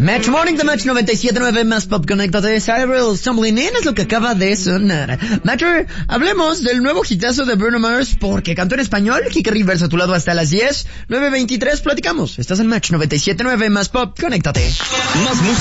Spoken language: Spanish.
Match Morning de Match 97.9 más Pop, conéctate. Cyril Stumbling In es lo que acaba de sonar. Matcher, hablemos del nuevo hitazo de Bruno Mars porque cantó en español. Kike Rivers a tu lado hasta las 10. 9:23 platicamos. Estás en Match 97.9 más Pop, conéctate. Más música.